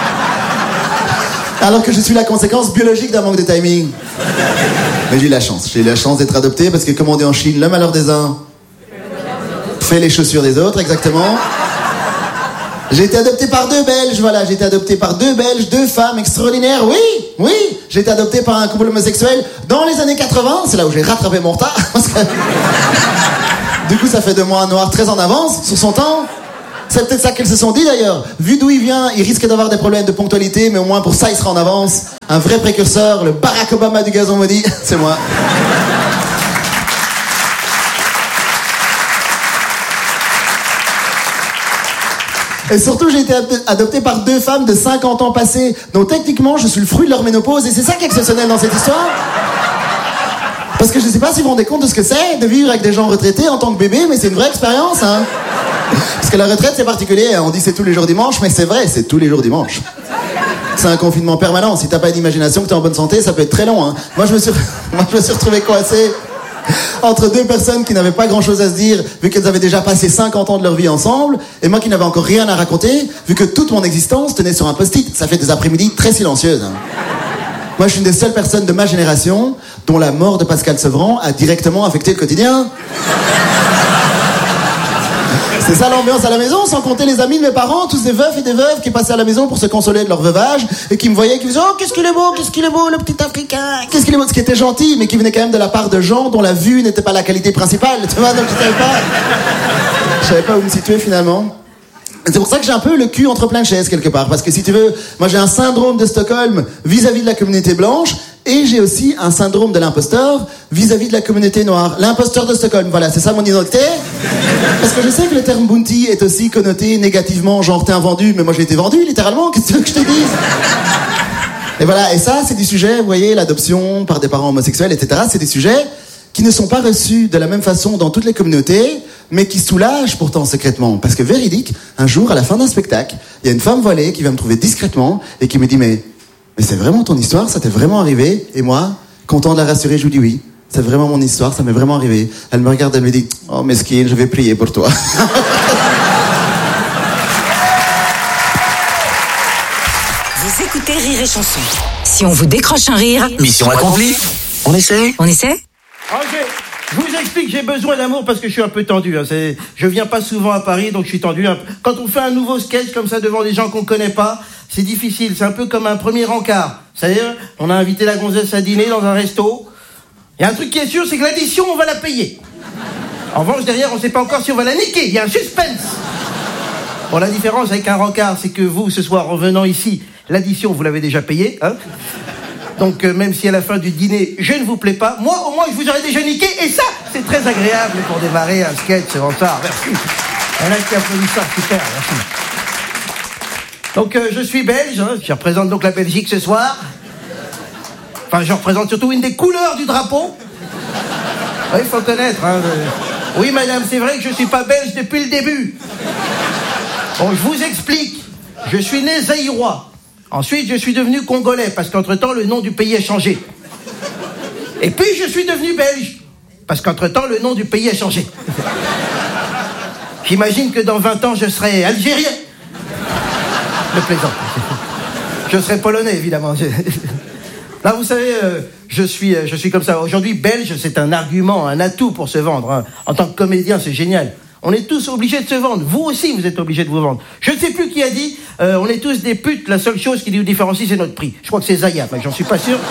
Alors que je suis la conséquence biologique d'un manque de timing. Mais j'ai eu la chance. J'ai eu la chance d'être adopté parce que, comme on dit en Chine, le malheur des uns fait les chaussures des autres, exactement. J'ai été adopté par deux Belges, voilà. J'ai été adopté par deux Belges, deux femmes extraordinaires. Oui, oui. J'ai été adopté par un couple homosexuel dans les années quatre-vingts. C'est là où j'ai rattrapé mon retard. Parce que... du coup, ça fait de moi un noir très en avance sur son temps. C'est peut-être ça qu'elles se sont dit d'ailleurs. Vu d'où il vient, il risque d'avoir des problèmes de ponctualité, mais au moins pour ça, il sera en avance. Un vrai précurseur, le Barack Obama du gazon maudit, c'est moi. Et surtout, j'ai été adopté par deux femmes de cinquante ans passés. Donc techniquement, je suis le fruit de leur ménopause. Et c'est ça qui est exceptionnel dans cette histoire. Parce que je ne sais pas si vous vous rendez compte de ce que c'est de vivre avec des gens retraités en tant que bébé, mais c'est une vraie expérience, hein. Parce que la retraite, c'est particulier. On dit c'est tous les jours dimanche, mais c'est vrai, c'est tous les jours dimanche. C'est un confinement permanent. Si t'as pas d'imagination, que t'es en bonne santé, ça peut être très long, hein. Moi, je me suis, moi, je me suis retrouvé coincé entre deux personnes qui n'avaient pas grand-chose à se dire, vu qu'elles avaient déjà passé cinquante ans de leur vie ensemble, et moi qui n'avais encore rien à raconter, vu que toute mon existence tenait sur un post-it. Ça fait des après-midi très silencieuses, hein. Moi, je suis une des seules personnes de ma génération dont la mort de Pascal Sevran a directement affecté le quotidien. C'est ça l'ambiance à la maison, sans compter les amis de mes parents, tous des veufs et des veuves qui passaient à la maison pour se consoler de leur veuvage et qui me voyaient, qui me disaient « Oh, qu'est-ce qu'il est beau, qu'est-ce qu'il est beau, le petit Africain, qu'est-ce qu'il est beau », ce qui était gentil, mais qui venait quand même de la part de gens dont la vue n'était pas la qualité principale, tu vois, donc je savais pas... Je savais pas où me situer finalement. C'est pour ça que j'ai un peu le cul entre plein de chaises quelque part, parce que si tu veux, moi j'ai un syndrome de Stockholm vis-à-vis de la communauté blanche, et j'ai aussi un syndrome de l'imposteur vis-à-vis de la communauté noire. L'imposteur de Stockholm, voilà, c'est ça mon identité. Parce que je sais que le terme bounty est aussi connoté négativement, genre t'es un vendu, mais moi j'ai été vendu littéralement, qu'est-ce que tu veux que je te dise? Et voilà, et ça c'est des sujets, vous voyez, l'adoption par des parents homosexuels, et cetera, c'est des sujets qui ne sont pas reçus de la même façon dans toutes les communautés, mais qui soulagent pourtant secrètement. Parce que véridique, un jour, à la fin d'un spectacle, il y a une femme voilée qui vient me trouver discrètement et qui me dit « Mais, mais c'est vraiment ton histoire, ça t'est vraiment arrivé ?» Et moi, content de la rassurer, je lui dis « Oui, c'est vraiment mon histoire, ça m'est vraiment arrivé. » Elle me regarde, elle me dit « Oh, mesquine, je vais prier pour toi. » Vous écoutez Rire et Chanson. Si on vous décroche un rire... Mission accomplie. On essaie On essaie? Ok, je vous explique, j'ai besoin d'amour parce que je suis un peu tendu. Hein. C'est, je viens pas souvent à Paris, donc je suis tendu. Quand on fait un nouveau sketch comme ça devant des gens qu'on connaît pas, c'est difficile. C'est un peu comme un premier encart. C'est-à-dire, on a invité la gonzesse à dîner dans un resto. Il y a un truc qui est sûr, c'est que l'addition, on va la payer. En revanche, derrière, on sait pas encore si on va la niquer. Il y a un suspense. Bon, la différence avec un rencard, c'est que vous, ce soir, en venant ici, l'addition, vous l'avez déjà payée, hein. Donc, euh, même si à la fin du dîner, je ne vous plais pas, moi, au moins, je vous aurais déjà niqué. Et ça, c'est très agréable pour démarrer un sketch. C'est vraiment ça. Merci. Il y en a qui applaudissent ça. Super, merci. Donc, euh, je suis belge. Hein. Je représente donc la Belgique ce soir. Enfin, je représente surtout une des couleurs du drapeau. Oui, il faut connaître. Hein. Oui, madame, c'est vrai que je ne suis pas belge depuis le début. Bon, je vous explique. Je suis né zaïrois. Ensuite, je suis devenu congolais, parce qu'entre-temps, le nom du pays a changé. Et puis, je suis devenu belge, parce qu'entre-temps, le nom du pays a changé. J'imagine que dans vingt ans, je serai algérien. Je plaisante. Je serai polonais, évidemment. Là, vous savez, euh, je suis, euh, je suis comme ça. Aujourd'hui, belge, c'est un argument, un atout pour se vendre. Hein. En tant que comédien, c'est génial. On est tous obligés de se vendre. Vous aussi, vous êtes obligés de vous vendre. Je ne sais plus qui a dit, euh, on est tous des putes, la seule chose qui nous différencie, c'est notre prix. Je crois que c'est Zaya, mais j'en suis pas sûr.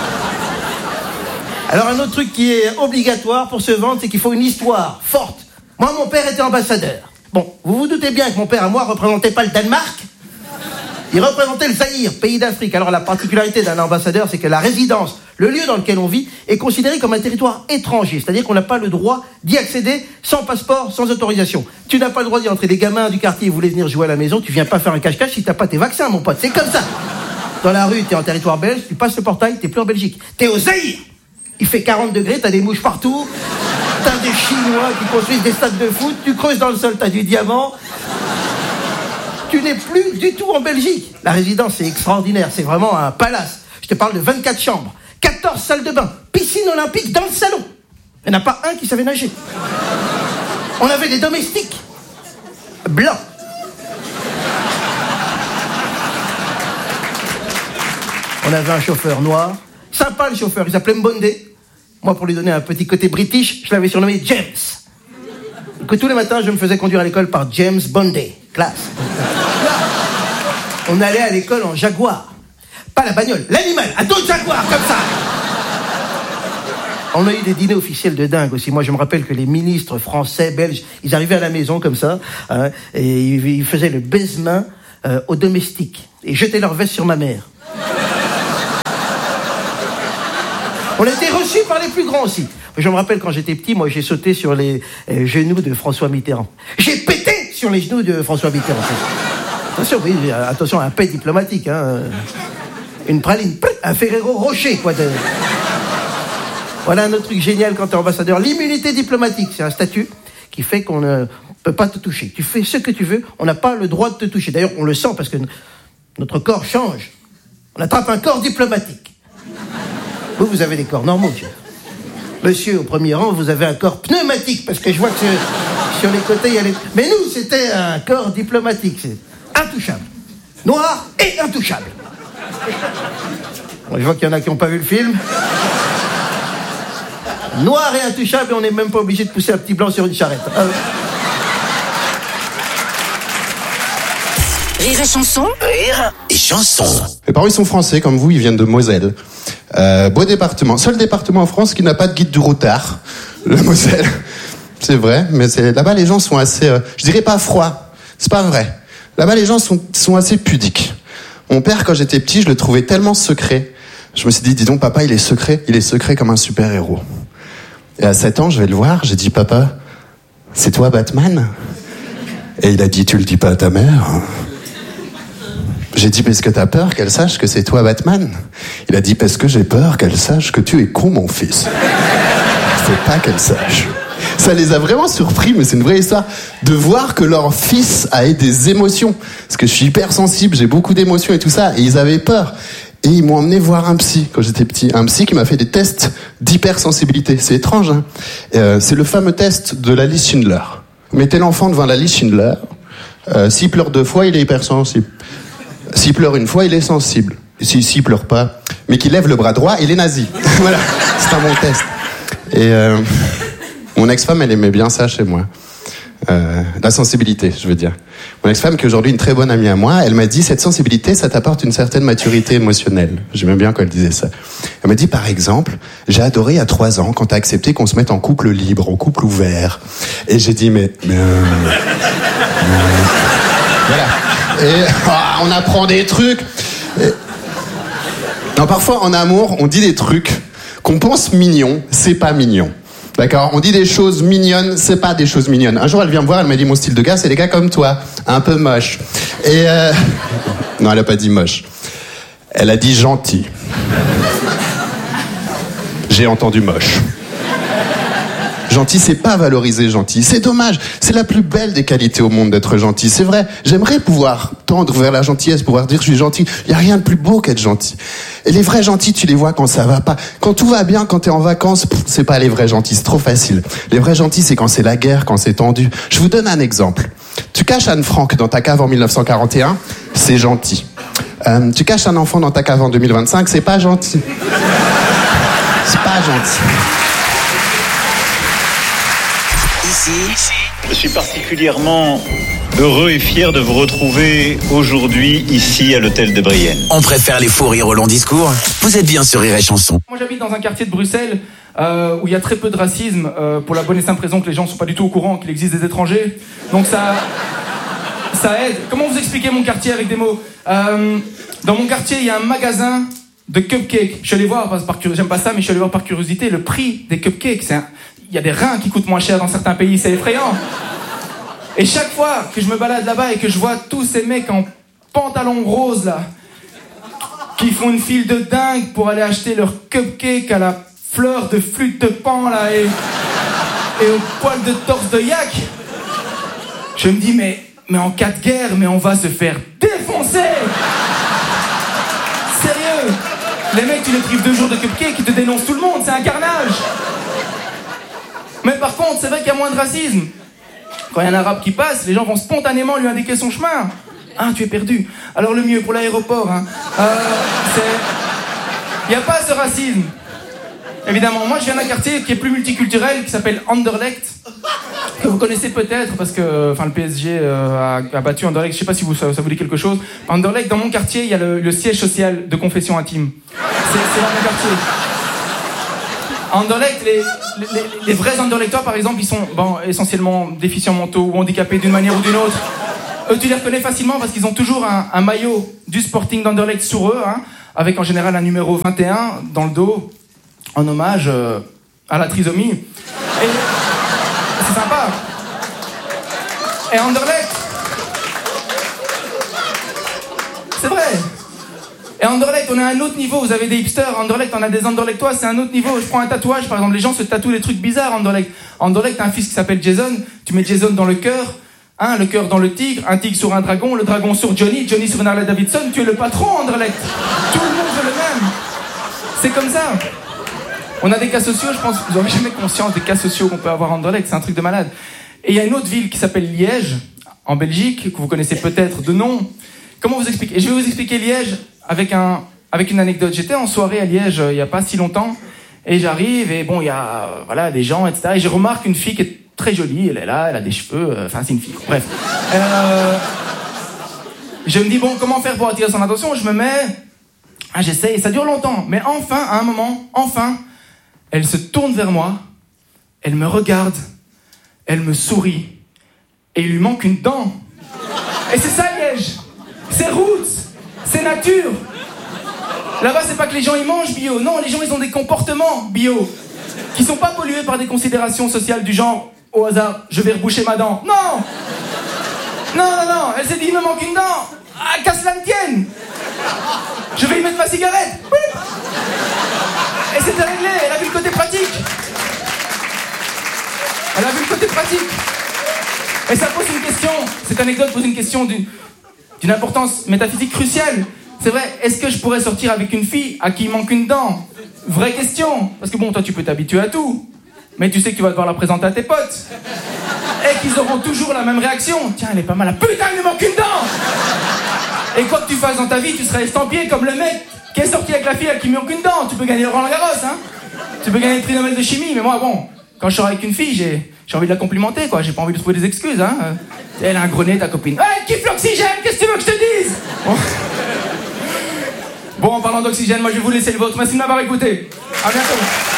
Alors, un autre truc qui est obligatoire pour se vendre, c'est qu'il faut une histoire forte. Moi, mon père était ambassadeur. Bon, vous vous doutez bien que mon père, à moi, représentait pas le Danemark. Il représentait le Zaïre, pays d'Afrique. Alors, la particularité d'un ambassadeur, c'est que la résidence, le lieu dans lequel on vit, est considéré comme un territoire étranger. C'est-à-dire qu'on n'a pas le droit d'y accéder sans passeport, sans autorisation. Tu n'as pas le droit d'y entrer. Les gamins du quartier voulaient venir jouer à la maison. Tu viens pas faire un cache-cache si t'as pas tes vaccins, mon pote. C'est comme ça. Dans la rue, t'es en territoire belge, tu passes le portail, t'es plus en Belgique. T'es au Zaïre. Il fait quarante degrés, t'as des mouches partout. T'as des Chinois qui construisent des stades de foot. Tu creuses dans le sol, t'as du diamant. Tu n'es plus du tout en Belgique. La résidence, c'est extraordinaire. C'est vraiment un palace. Je te parle de vingt-quatre chambres, quatorze salles de bain, piscine olympique dans le salon. Il n'y en a pas un qui savait nager. On avait des domestiques blancs. On avait un chauffeur noir. Sympa, le chauffeur. Il s'appelait Mbondé. Moi, pour lui donner un petit côté british, je l'avais surnommé James. Que tous les matins, je me faisais conduire à l'école par James Bondé. Classe. On allait à l'école en Jaguar. Pas la bagnole, l'animal, un dos de Jaguar, comme ça. On a eu des dîners officiels de dingue aussi. Moi, je me rappelle que les ministres français, belges, ils arrivaient à la maison comme ça, hein, et ils, ils faisaient le baise-main euh, aux domestiques et jetaient leur veste sur ma mère. On a été reçus par les plus grands aussi. Je me rappelle quand j'étais petit, moi, j'ai sauté sur les euh, genoux de François Mitterrand. J'ai pété sur les genoux de François Mitterrand. Attention, oui, attention, un paix diplomatique, hein. Une praline, un Ferrero Rocher, quoi. De... Voilà un autre truc génial quand t'es ambassadeur. L'immunité diplomatique, c'est un statut qui fait qu'on ne peut pas te toucher. Tu fais ce que tu veux, on n'a pas le droit de te toucher. D'ailleurs, on le sent parce que notre corps change. On attrape un corps diplomatique. Vous, vous avez des corps normaux, monsieur. Monsieur, au premier rang, vous avez un corps pneumatique, parce que je vois que sur les côtés, il y a les... Mais nous, c'était un corps diplomatique. C'est intouchable. Noir et intouchable. Bon, je vois qu'il y en a qui n'ont pas vu le film. Noir et intouchable, et on n'est même pas obligé de pousser un petit blanc sur une charrette. Ah, oui. Rire et chanson. Rire et chanson. Mes parents, ils sont français, comme vous, ils viennent de Moselle. Euh, beau département. Seul département en France qui n'a pas de guide du routard. Le Moselle. C'est vrai, mais c'est... là-bas, les gens sont assez... Euh... Je dirais pas froids. C'est pas vrai. Là-bas, les gens sont, sont assez pudiques. Mon père, quand j'étais petit, je le trouvais tellement secret. Je me suis dit, dis donc, papa, il est secret. Il est secret comme un super-héros. Et à sept ans, je vais le voir. J'ai dit, papa, c'est toi Batman? Et il a dit, tu le dis pas à ta mère? J'ai dit, parce que t'as peur qu'elle sache que c'est toi Batman? Il a dit, parce que j'ai peur qu'elle sache que tu es con, mon fils. Faut pas qu'elle sache. Ça les a vraiment surpris, mais c'est une vraie histoire, de voir que leur fils a des émotions. Parce que je suis hyper sensible, j'ai beaucoup d'émotions et tout ça, et ils avaient peur. Et ils m'ont emmené voir un psy quand j'étais petit. Un psy qui m'a fait des tests d'hypersensibilité. C'est étrange, hein. euh, C'est le fameux test de la liste Schindler. Vous mettez l'enfant devant la liste Schindler. Euh, s'il pleure deux fois, il est hypersensible. S'il pleure une fois, il est sensible. S'il s'il pleure pas, mais qu'il lève le bras droit, il est nazi. Voilà, c'est un bon test. Et euh, mon ex-femme, elle aimait bien ça chez moi. Euh, la sensibilité, je veux dire. Mon ex-femme, qui est aujourd'hui une très bonne amie à moi, elle m'a dit, cette sensibilité, ça t'apporte une certaine maturité émotionnelle. J'aimais bien quand elle disait ça. Elle m'a dit, par exemple, j'ai adoré à trois ans quand t'as accepté qu'on se mette en couple libre, en couple ouvert. Et j'ai dit, mais... mais euh, euh, voilà. Et oh, on apprend des trucs. Et... Non, parfois, en amour, on dit des trucs qu'on pense mignons, c'est pas mignon. D'accord? On dit des choses mignonnes, c'est pas des choses mignonnes. Un jour, elle vient me voir, elle m'a dit, mon style de gars, c'est des gars comme toi, un peu moche. Et euh... non, elle a pas dit moche. Elle a dit gentil. J'ai entendu moche. Gentil, c'est pas valoriser gentil. C'est dommage. C'est la plus belle des qualités au monde d'être gentil. C'est vrai. J'aimerais pouvoir tendre vers la gentillesse, pouvoir dire je suis gentil. Il y a rien de plus beau qu'être gentil. Et les vrais gentils, tu les vois quand ça va pas. Quand tout va bien, quand t'es en vacances, pff, c'est pas les vrais gentils. C'est trop facile. Les vrais gentils, c'est quand c'est la guerre, quand c'est tendu. Je vous donne un exemple. Tu caches Anne Frank dans ta cave en dix-neuf cent quarante et un, c'est gentil. Euh, tu caches un enfant dans ta cave en deux mille vingt-cinq, c'est pas gentil. C'est pas gentil. Ici, je suis particulièrement heureux et fier de vous retrouver aujourd'hui ici à l'hôtel de Brienne. On préfère les faux rires au long discours. Vous êtes bien sur Rire et Chanson. Moi j'habite dans un quartier de Bruxelles euh, où il y a très peu de racisme euh, pour la bonne et simple raison que les gens sont pas du tout au courant qu'il existe des étrangers. Donc ça, ça aide. Comment vous expliquer mon quartier avec des mots? euh, Dans mon quartier il y a un magasin de cupcakes. Je suis allé voir, par, par, j'aime pas ça, mais je suis allé voir par curiosité le prix des cupcakes. C'est un... Il y a des reins qui coûtent moins cher dans certains pays, c'est effrayant. Et chaque fois que je me balade là-bas et que je vois tous ces mecs en pantalon rose là, qui font une file de dingue pour aller acheter leur cupcake à la fleur de flûte de pan là et, et au poil de torse de yak, je me dis mais, mais en cas de guerre, mais on va se faire défoncer. Sérieux, les mecs tu les prives deux jours de cupcake, ils te dénoncent tout le monde, c'est un carnage. Mais par contre, c'est vrai qu'il y a moins de racisme. Quand il y a un arabe qui passe, les gens vont spontanément lui indiquer son chemin. Ah, tu es perdu. Alors le mieux pour l'aéroport, hein, euh, c'est... Il n'y a pas ce racisme. Évidemment, moi je viens d'un quartier qui est plus multiculturel, qui s'appelle Anderlecht, que vous connaissez peut-être parce que enfin, le P S G euh, a, a battu Anderlecht, je sais pas si vous, ça, ça vous dit quelque chose. Anderlecht, dans mon quartier, il y a le, le siège social de confession intime. C'est, c'est dans mon quartier. Anderlecht, les, les, les, les vrais Anderlechtois par exemple, ils sont bon, essentiellement déficients mentaux ou handicapés d'une manière ou d'une autre. Eux, tu les reconnais facilement parce qu'ils ont toujours un, un maillot du Sporting d'Anderlecht sur eux, hein, avec en général un numéro vingt et un dans le dos, en hommage euh, à la trisomie. Et c'est sympa. Et Anderlecht, c'est vrai. Et Anderlecht, on est à un autre niveau. Vous avez des hipsters. Anderlecht, on a des Anderlechtois, c'est un autre niveau. Je prends un tatouage, par exemple. Les gens se tatouent des trucs bizarres, Anderlecht. Anderlecht, t'as un fils qui s'appelle Jason. Tu mets Jason dans le cœur. Hein, le cœur dans le tigre. Un tigre sur un dragon. Le dragon sur Johnny. Johnny sur une Harley Davidson. Tu es le patron, Anderlecht. Tout le monde veut le même. C'est comme ça. On a des cas sociaux, je pense. Vous n'aurez jamais conscience des cas sociaux qu'on peut avoir à Anderlecht. C'est un truc de malade. Et il y a une autre ville qui s'appelle Liège, en Belgique, que vous connaissez peut-être de nom. Comment vous expliquer ? Et je vais vous expliquer Liège avec, un, avec une anecdote. J'étais en soirée à Liège euh, il n'y a pas si longtemps, et j'arrive, et bon, il y a euh, voilà, des gens, et cetera. Et je remarque une fille qui est très jolie, elle est là, elle a des cheveux, enfin, euh, c'est une fille, quoi. Bref. Euh, je me dis, bon, comment faire pour attirer son attention ? Je me mets, ah, j'essaie, et ça dure longtemps, mais enfin, à un moment, enfin, elle se tourne vers moi, elle me regarde, elle me sourit, et il lui manque une dent. Et c'est ça, Liège. C'est roots, c'est nature. Là-bas, c'est pas que les gens ils mangent bio. Non, les gens ils ont des comportements bio qui sont pas pollués par des considérations sociales du genre au hasard, je vais reboucher ma dent. Non, non, non, non. Elle s'est dit il me manque une dent. Ah, qu'à cela ne tienne. Je vais y mettre ma cigarette. Oui. Et c'était réglé. Elle a vu le côté pratique. Elle a vu le côté pratique. Et ça pose une question. Cette anecdote pose une question d'une d'une importance métaphysique cruciale. C'est vrai, est-ce que je pourrais sortir avec une fille à qui il manque une dent ? Vraie question. Parce que bon, toi tu peux t'habituer à tout, mais tu sais que tu vas devoir la présenter à tes potes. Et qu'ils auront toujours la même réaction. Tiens, elle est pas mal. Ah, putain, il lui manque une dent ! Et quoi que tu fasses dans ta vie, tu seras estampillé comme le mec qui est sorti avec la fille à qui il manque une dent. Tu peux gagner le Roland Garros, hein ? Tu peux gagner le prix Nobel de chimie, mais moi, bon, quand je sors avec une fille, j'ai... J'ai envie de la complimenter, quoi. J'ai pas envie de trouver des excuses, hein. Elle a un gros nez, ta copine. Hey, kiffe l'oxygène, qu'est-ce que tu veux que je te dise ? Bon. Bon, en parlant d'oxygène, moi je vais vous laisser le vôtre. Merci de m'avoir écouté. À bientôt.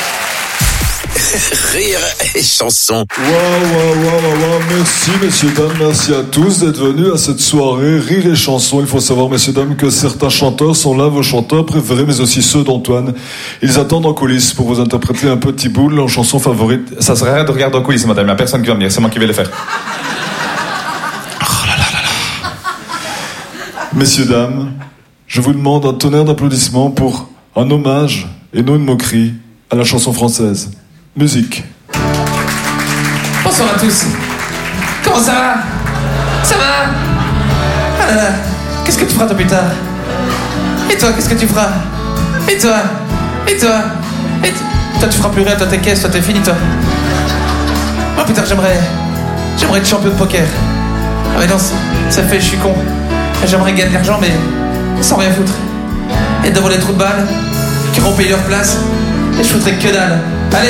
Rire et chanson. Waouh, waouh, waouh, waouh, merci messieurs, dames, merci à tous d'être venus à cette soirée Rire et chanson. Il faut savoir, messieurs, dames, que certains chanteurs sont là, vos chanteurs préférés, mais aussi ceux d'Antoine. Ils attendent en coulisses pour vous interpréter un petit bout de leur chanson favorite. Ça serait rien de regarder en coulisses, madame, il n'y a personne qui va venir, c'est moi qui vais le faire. Oh là là là là. Messieurs, dames, je vous demande un tonnerre d'applaudissements pour un hommage et non une moquerie à la chanson française. Musique. Bonsoir à tous. Comment ça va ? Ça va ? Ah là là. Qu'est-ce que tu feras toi plus tard ? Et toi, qu'est-ce que tu feras ? Et toi ? Et toi ? Et t- toi, tu feras plus rien, toi t'es caisse, toi t'es fini, toi. Moi plus tard, j'aimerais... J'aimerais être champion de poker. Ah mais non, ça fait, je suis con. J'aimerais gagner de l'argent, mais sans rien foutre. Et devant les trous de balles, qui auront payé leur place, et je foutrais que dalle.